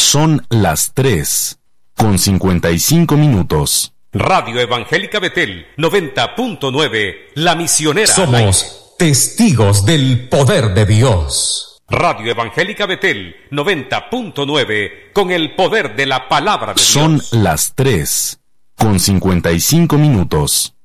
Son las 3:55. Radio Evangélica Betel 90.9, La Misionera. Somos testigos del poder de Dios. Radio Evangélica Betel 90.9, con el poder de la palabra de Dios. Son las 3:55.